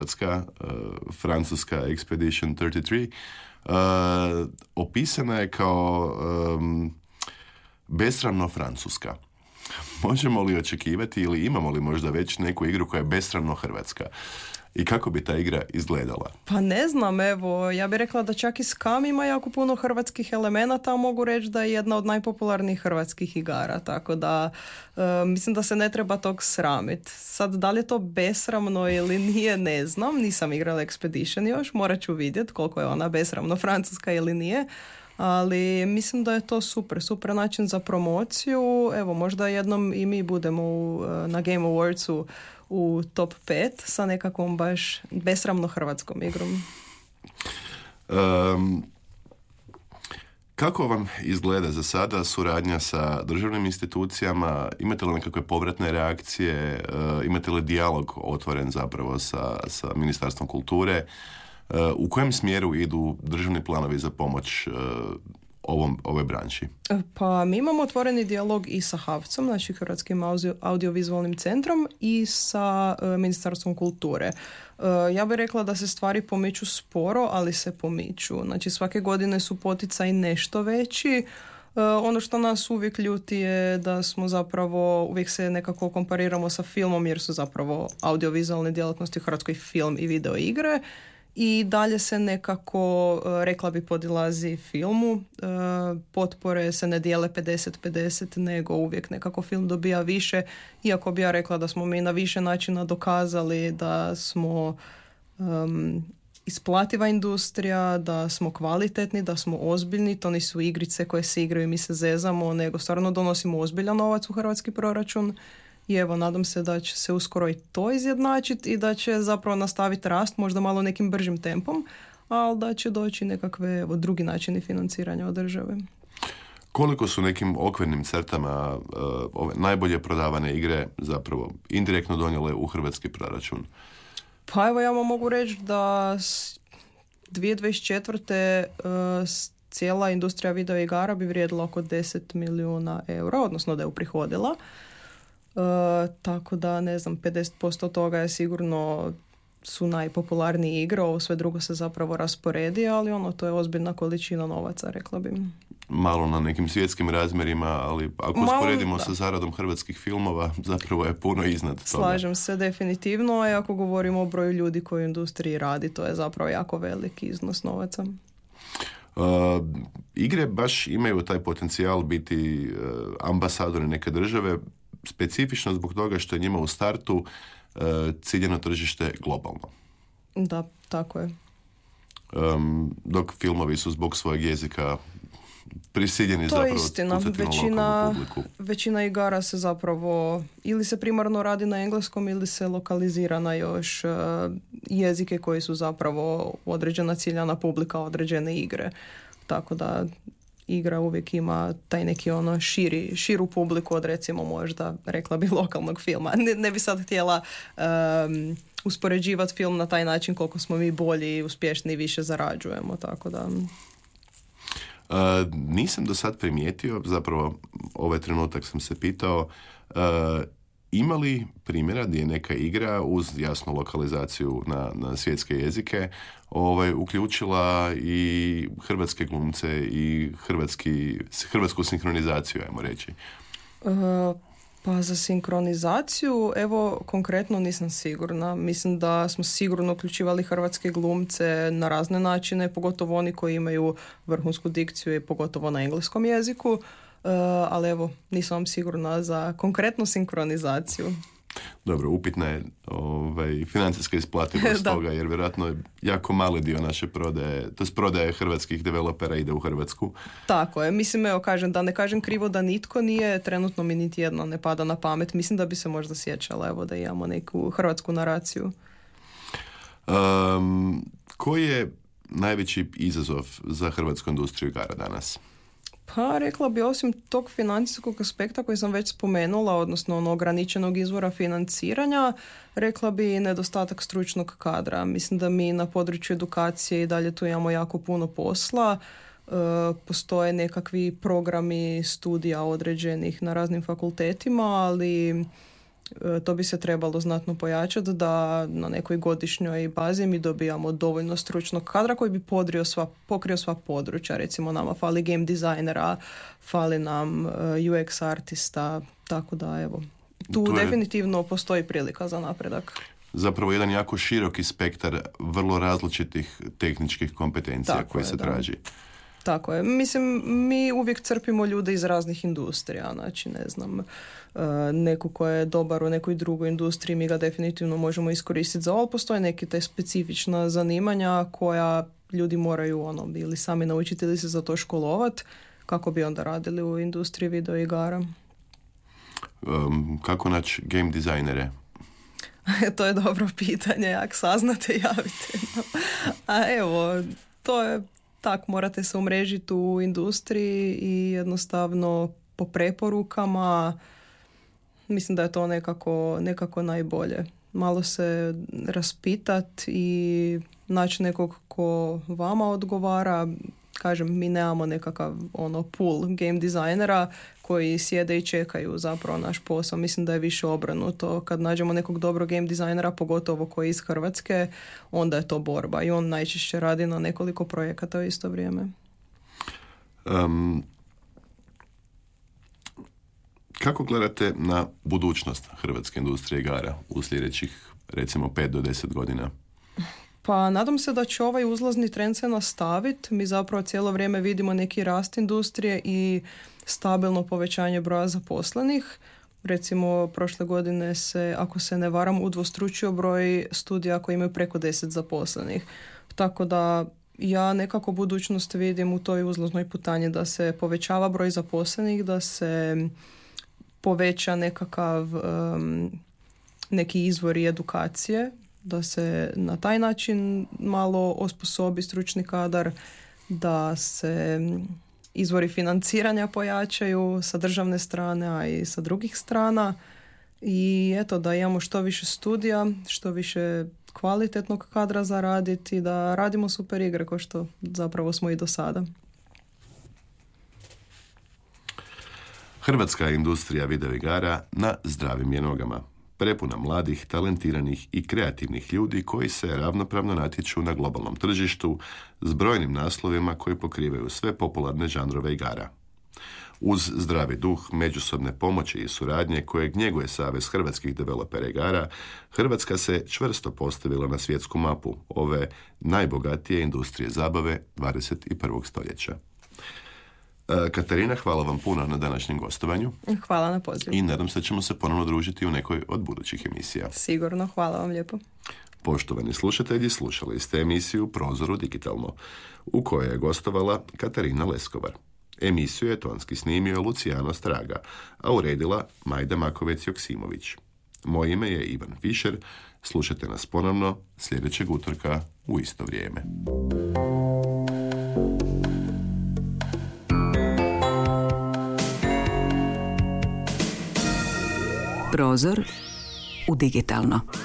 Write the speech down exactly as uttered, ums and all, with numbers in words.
Hrvatska, uh, francuska Expedition trideset tri, uh, opisana je kao um, besramno francuska. Možemo li očekivati ili imamo li možda već neku igru koja je besramno hrvatska? I kako bi ta igra izgledala? Pa ne znam, evo, ja bih rekla da čak i Skam ima jako puno hrvatskih elemenata, a mogu reći da je jedna od najpopularnijih hrvatskih igara, tako da e, mislim da se ne treba tog sramiti. Sad, da li je to besramno ili nije, ne znam, nisam igrala Expedition još, morat ću vidjeti koliko je ona besramno francuska ili nije, ali mislim da je to super, super način za promociju. Evo, možda jednom i mi budemo u, na Game Awardsu u top pet sa nekakvom baš besramno hrvatskom igrom. Um, kako vam izgleda za sada suradnja sa državnim institucijama? Imate li nekakve povratne reakcije? Uh, imate li dijalog otvoren zapravo sa, sa Ministarstvom kulture? Uh, u kojem smjeru idu državni planovi za pomoć uh, ovom, ovoj branši? Pa mi imamo otvoreni dijalog i sa HAVC-om, znači Hrvatskim audio, audiovizualnim centrom, i sa uh, Ministarstvom kulture. Uh, ja bih rekla da se stvari pomiču sporo, ali se pomiču. Znači svake godine su poticaji nešto veći. Uh, ono što nas uvijek ljuti je da smo zapravo, uvijek se nekako kompariramo sa filmom, jer su zapravo audiovizualne djelatnosti u Hrvatskoj film i video igre. I dalje se nekako, rekla bi, podilazi filmu. Potpore se ne dijele pedeset pedeset, nego uvijek nekako film dobija više, iako bi ja rekla da smo mi na više načina dokazali da smo um, isplativa industrija, da smo kvalitetni, da smo ozbiljni. To nisu igrice koje se igraju i mi se zezamo, nego stvarno donosimo ozbiljan novac u hrvatski proračun. I evo, nadam se da će se uskoro i to izjednačiti i da će zapravo nastaviti rast, možda malo nekim bržim tempom, ali da će doći nekakve, evo, drugi načini financiranja od države. Koliko su nekim okvirnim crtama uh, ove najbolje prodavane igre zapravo indirektno donijele u hrvatski proračun? Pa evo, ja vam mogu reći da dvije tisuće dvadeset četvrte. Uh, cijela industrija video igara bi vrijedila oko deset milijuna eura, odnosno da je uprihodila. Uh, tako da, ne znam, pedeset posto toga je sigurno su najpopularnije igre, ovo sve drugo se zapravo rasporedi, ali ono, to je ozbiljna količina novaca, rekla bih. Malo na nekim svjetskim razmjerima, ali ako Malo, usporedimo da. sa zaradom hrvatskih filmova, zapravo je puno iznad toga. Slažem se, definitivno, a ako govorimo o broju ljudi koji u industriji radi, to je zapravo jako veliki iznos novaca. Uh, igre baš imaju taj potencijal biti uh, ambasadori neke države, specifično zbog toga što je njima u startu uh, ciljano tržište globalno. Da, tako je. Um, dok filmovi su zbog svojeg jezika prisiljeni to zapravo istina. pucati Većina, na lokalnu publiku. Većina igara se zapravo ili se primarno radi na engleskom ili se lokalizira na još uh, jezike koji su zapravo određena ciljana publika, određene igre. Tako da igra uvijek ima taj neki ono širi, širu publiku od, recimo, možda, rekla bi, lokalnog filma. Ne, ne bi sad htjela um, uspoređivati film na taj način koliko smo mi bolji, uspješni i više zarađujemo, tako da... Uh, nisam do sad primijetio, zapravo ovaj trenutak sam se pitao, uh, ima li primjera gdje je neka igra uz jasnu lokalizaciju na, na svjetske jezike ovaj, uključila i hrvatske glumce i hrvatski, hrvatsku sinhronizaciju, ajmo reći? Uh, pa za sinkronizaciju, evo, konkretno nisam sigurna. Mislim da smo sigurno uključivali hrvatske glumce na razne načine, pogotovo oni koji imaju vrhunsku dikciju i pogotovo na engleskom jeziku. Uh, ali evo, nisam vam sigurna za konkretnu sinkronizaciju. Dobro, upitna je ovaj, financijska isplativost toga, jer vjerojatno je jako mali dio naše prodaje, to je prodaje hrvatskih developera ide u Hrvatsku. Tako je, mislim, evo, kažem, da ne kažem krivo da nitko nije, trenutno mi niti jedno ne pada na pamet, mislim da bi se možda sjećala, evo, da imamo neku hrvatsku naraciju. Um, koji je najveći izazov za hrvatsku industriju igara danas? Pa rekla bi, osim tog financijskog aspekta koji sam već spomenula, odnosno ono ograničenog izvora financiranja, rekla bi nedostatak stručnog kadra. Mislim da mi na području edukacije i dalje tu imamo jako puno posla. E, postoje nekakvi programi studija određenih na raznim fakultetima, ali To bi se trebalo znatno pojačati da na nekoj godišnjoj bazi mi dobijamo dovoljno stručnog kadra koji bi podrio sva, pokrio sva područja. Recimo nama fali game dizajnera, fali nam U X artista, tako da evo, tu To je definitivno postoji prilika za napredak. zapravo jedan jako široki spektar vrlo različitih tehničkih kompetencija Tako koje je, se da. traži. Tako je. Mislim, mi uvijek crpimo ljude iz raznih industrija. Znači, ne znam, neku koja je dobar u nekoj drugoj industriji, mi ga definitivno možemo iskoristiti za ovo. Postoje neki te specifična zanimanja koja ljudi moraju ono, ili sami naučiti ili se za to školovat, kako bi onda radili u industriji video igara. Um, kako naći game dizajnere? To je dobro pitanje. Ako saznate, javite nam. A evo, to je tak, morate se umrežiti u industriji i jednostavno po preporukama mislim da je to nekako, nekako najbolje. Malo se raspitat i naći nekog ko vama odgovara. Kažem, mi nemamo nekakav ono pool game dizajnera koji sjede i čekaju zapravo naš posao. Mislim da je više obrnuto. Kad nađemo nekog dobrog game dizajnera, pogotovo koji je iz Hrvatske, onda je to borba i on najčešće radi na nekoliko projekata u isto vrijeme. Um, kako gledate na budućnost hrvatske industrije igara u sljedećih recimo pet do deset godina? Pa nadam se da će ovaj uzlazni trend se nastaviti. Mi zapravo cijelo vrijeme vidimo neki rast industrije i stabilno povećanje broja zaposlenih. Recimo, prošle godine se, ako se ne varam, udvostručio broj studija koji imaju preko deset zaposlenih. Tako da ja nekako budućnost vidim u toj uzlaznoj putanji da se povećava broj zaposlenih, da se poveća nekakav um, neki izvori edukacije, da se na taj način malo osposobi stručni kadar, da se izvori financiranja pojačaju sa državne strane, a i sa drugih strana. I eto, da imamo što više studija, što više kvalitetnog kadra za raditi i da radimo super igre kao što zapravo smo i do sada. Hrvatska industrija videoigara na zdravim je nogama. Prepuna mladih, talentiranih i kreativnih ljudi koji se ravnopravno natječu na globalnom tržištu s brojnim naslovima koji pokrivaju sve popularne žanrove igara. Uz zdravi duh, međusobne pomoći i suradnje kojeg njeguje Savez hrvatskih developera igara, Hrvatska se čvrsto postavila na svjetsku mapu ove najbogatije industrije zabave dvadeset prvog stoljeća. Katarina, hvala vam puno na današnjem gostovanju. Hvala na pozivu. I nadam se da ćemo se ponovno družiti u nekoj od budućih emisija. Sigurno, hvala vam lijepo. Poštovani slušatelji, slušali ste emisiju Prozor u digitalno, u kojoj je gostovala Katarina Leskovar. Emisiju je tonski snimio Lucijano Straga, a uredila Majda Makovec-Joksimović. Moje ime je Ivan Fišer. Slušajte nas ponovno sljedećeg utorka u isto vrijeme. Prozor u digitalno.